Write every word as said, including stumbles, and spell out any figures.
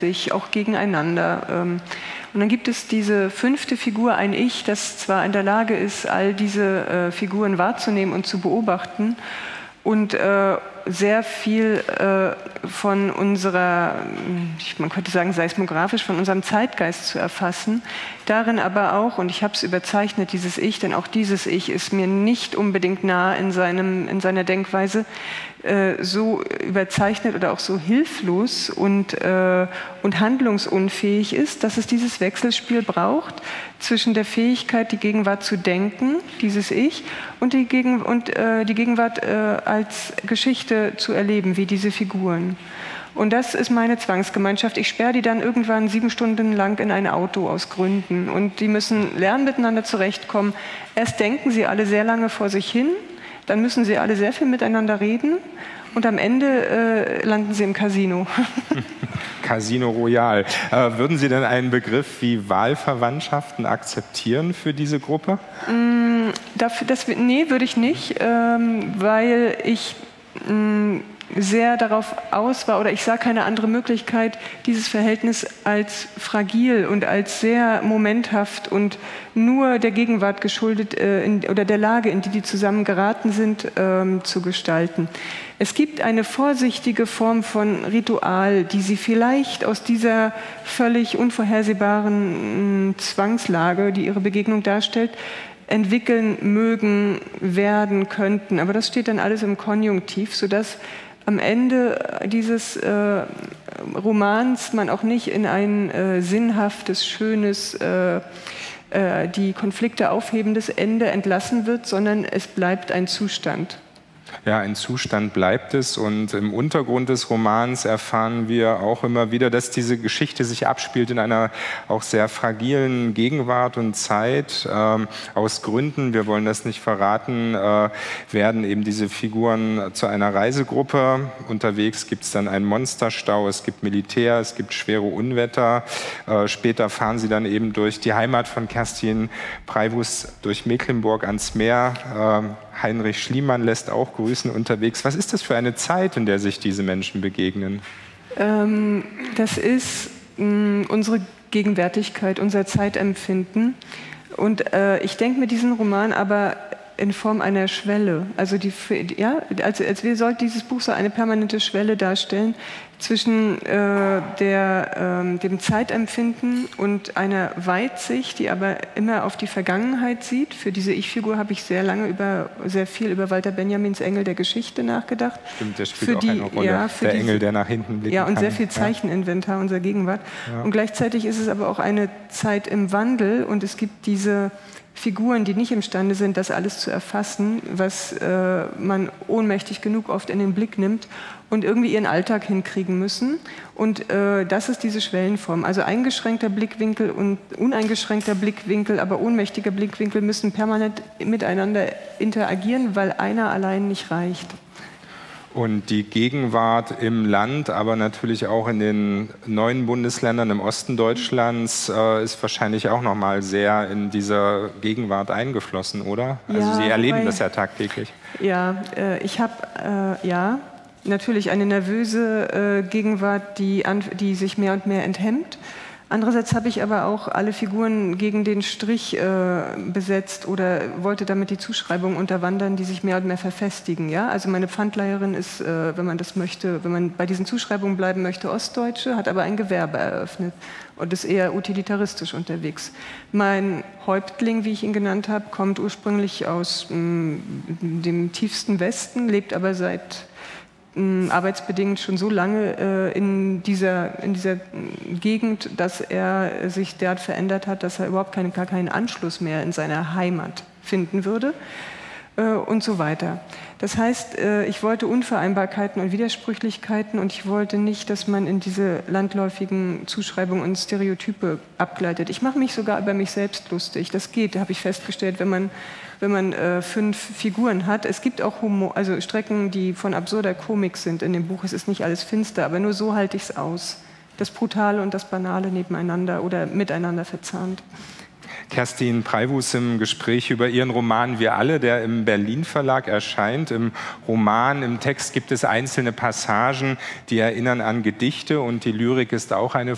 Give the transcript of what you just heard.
sich auch gegeneinander. Und dann gibt es diese fünfte Figur, ein Ich, das zwar in der Lage ist, all diese äh, Figuren wahrzunehmen und zu beobachten und äh, sehr viel äh, von unserer, man könnte sagen seismografisch, von unserem Zeitgeist zu erfassen. Darin aber auch, und ich habe es überzeichnet, dieses Ich, denn auch dieses Ich ist mir nicht unbedingt nah in, seinem, in seiner Denkweise, äh, so überzeichnet oder auch so hilflos und, äh, und handlungsunfähig ist, dass es dieses Wechselspiel braucht zwischen der Fähigkeit, die Gegenwart zu denken, dieses Ich, und die, Gegen und, äh, die Gegenwart äh, als Geschichte zu erleben, wie diese Figuren. Und das ist meine Zwangsgemeinschaft. Ich sperre die dann irgendwann sieben Stunden lang in ein Auto aus Gründen. Und die müssen lernen, miteinander zurechtkommen. Erst denken sie alle sehr lange vor sich hin, dann müssen sie alle sehr viel miteinander reden und am Ende äh, landen sie im Casino. Casino Royale. Äh, würden Sie denn einen Begriff wie Wahlverwandtschaften akzeptieren für diese Gruppe? Mm, dafür, das, nee, würde ich nicht, ähm, weil ich sehr darauf aus war, oder ich sah keine andere Möglichkeit, dieses Verhältnis als fragil und als sehr momenthaft und nur der Gegenwart geschuldet äh, in, oder der Lage, in die die zusammen geraten sind, ähm, zu gestalten. Es gibt eine vorsichtige Form von Ritual, die sie vielleicht aus dieser völlig unvorhersehbaren mh, Zwangslage, die ihre Begegnung darstellt, entwickeln mögen, werden, könnten. Aber das steht dann alles im Konjunktiv, sodass am Ende dieses äh, Romans man auch nicht in ein äh, sinnhaftes, schönes, äh, äh, die Konflikte aufhebendes Ende entlassen wird, sondern es bleibt ein Zustand. Ja, ein Zustand bleibt es, und im Untergrund des Romans erfahren wir auch immer wieder, dass diese Geschichte sich abspielt in einer auch sehr fragilen Gegenwart und Zeit. Ähm, aus Gründen, wir wollen das nicht verraten, äh, werden eben diese Figuren zu einer Reisegruppe. Unterwegs gibt es dann einen Monsterstau, es gibt Militär, es gibt schwere Unwetter. Äh, später fahren sie dann eben durch die Heimat von Kerstin Preivus, durch Mecklenburg ans Meer. Äh, Heinrich Schliemann lässt auch grüßen unterwegs. Was ist das für eine Zeit, in der sich diese Menschen begegnen? Ähm, das ist mh, unsere Gegenwärtigkeit, unser Zeitempfinden. Und äh, ich denke mir diesen Roman aber in Form einer Schwelle. Also, die, ja, als, als wir sollten dieses Buch so eine permanente Schwelle darstellen zwischen äh, der, äh, dem Zeitempfinden und einer Weitsicht, die aber immer auf die Vergangenheit sieht. Für diese Ich-Figur habe ich sehr lange über, sehr viel über Walter Benjamins Engel der Geschichte nachgedacht. Stimmt, der spielt für auch die, eine Rolle. Ja, für der die, Engel, der nach hinten blickt. Ja, und kann. sehr viel Zeicheninventar unserer Gegenwart. Ja. Und gleichzeitig ist es aber auch eine Zeit im Wandel, und es gibt diese Figuren, die nicht imstande sind, das alles zu erfassen, was äh, man ohnmächtig genug oft in den Blick nimmt und irgendwie ihren Alltag hinkriegen müssen. Und äh, das ist diese Schwellenform. Also eingeschränkter Blickwinkel und uneingeschränkter Blickwinkel, aber ohnmächtiger Blickwinkel müssen permanent miteinander interagieren, weil einer allein nicht reicht. Und die Gegenwart im Land, aber natürlich auch in den neuen Bundesländern im Osten Deutschlands, äh, ist wahrscheinlich auch noch mal sehr in diese Gegenwart eingeflossen, oder? Also ja, Sie erleben wobei, das ja tagtäglich. Ja, äh, ich habe, äh, ja, natürlich eine nervöse äh, Gegenwart, die, an, die sich mehr und mehr enthemmt. Andererseits habe ich aber auch alle Figuren gegen den Strich äh, besetzt oder wollte damit die Zuschreibung unterwandern, die sich mehr und mehr verfestigen. Ja? Also meine Pfandleiherin ist, äh, wenn man das möchte, wenn man bei diesen Zuschreibungen bleiben möchte, Ostdeutsche, hat aber ein Gewerbe eröffnet und ist eher utilitaristisch unterwegs. Mein Häuptling, wie ich ihn genannt habe, kommt ursprünglich aus mh, dem tiefsten Westen, lebt aber seit arbeitsbedingt schon so lange äh, in, dieser, in dieser Gegend, dass er sich derart verändert hat, dass er überhaupt keinen, gar keinen Anschluss mehr in seiner Heimat finden würde äh, und so weiter. Das heißt, äh, ich wollte Unvereinbarkeiten und Widersprüchlichkeiten, und ich wollte nicht, dass man in diese landläufigen Zuschreibungen und Stereotype abgleitet. Ich mache mich sogar über mich selbst lustig. Das geht, habe ich festgestellt, wenn man wenn man äh, fünf Figuren hat. Es gibt auch Humor, also Strecken, die von absurder Komik sind in dem Buch. Es ist nicht alles finster, aber nur so halte ich es aus. Das Brutale und das Banale nebeneinander oder miteinander verzahnt. Kerstin Preivus im Gespräch über ihren Roman Wir alle, der im Berlin Verlag erscheint. Im Roman, im Text gibt es einzelne Passagen, die erinnern an Gedichte, und die Lyrik ist auch eine